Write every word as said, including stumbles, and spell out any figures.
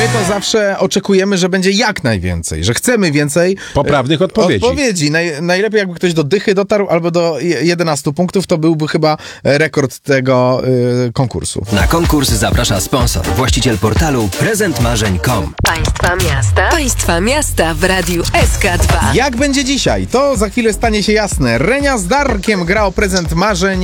My to zawsze oczekujemy, że będzie jak najwięcej, że chcemy więcej poprawnych odpowiedzi. odpowiedzi. Naj, najlepiej jakby ktoś do dychy dotarł albo do jedenastu punktów, to byłby chyba rekord tego y, konkursu. Na konkurs zaprasza sponsor, właściciel portalu prezent marzeń kropka com. Państwa miasta. Państwa miasta w Radiu S K dwa. Jak będzie dzisiaj? To za chwilę stanie się jasne. Renia z Darkiem gra o prezent marzeń